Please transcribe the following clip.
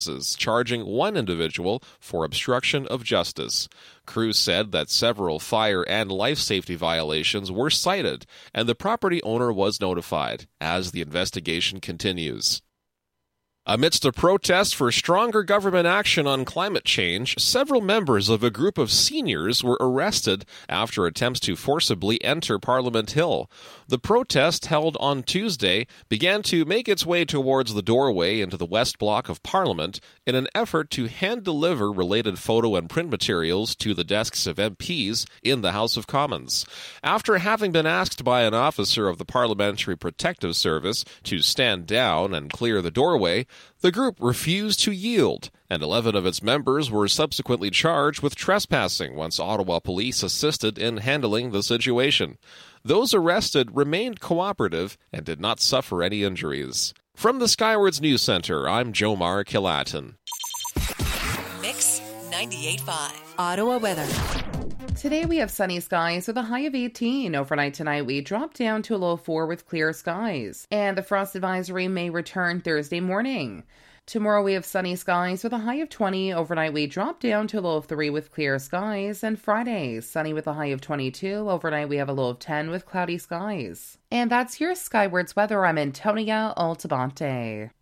charging one individual for obstruction of justice. Crews said that several fire and life safety violations were cited, and the property owner was notified as the investigation continues. Amidst a protest for stronger government action on climate change, several members of a group of seniors were arrested after attempts to forcibly enter Parliament Hill. The protest, held on Tuesday, began to make its way towards the doorway into the West Block of Parliament in an effort to hand-deliver related photo and print materials to the desks of MPs in the House of Commons. After having been asked by an officer of the Parliamentary Protective Service to stand down and clear the doorway, the group refused to yield, and 11 of its members were subsequently charged with trespassing once Ottawa police assisted in handling the situation. Those arrested remained cooperative and did not suffer any injuries. From the Skywards News Center, I'm Jomar Kilatin. Mix 98.5. Ottawa weather. Today we have sunny skies with a high of 18. Overnight tonight we drop down to a low of 4 with clear skies. And the frost advisory may return Thursday morning. Tomorrow we have sunny skies with a high of 20. Overnight we drop down to a low of 3 with clear skies. And Friday, sunny with a high of 22. Overnight we have a low of 10 with cloudy skies. And that's your Skywards weather. I'm Antonia Altabante.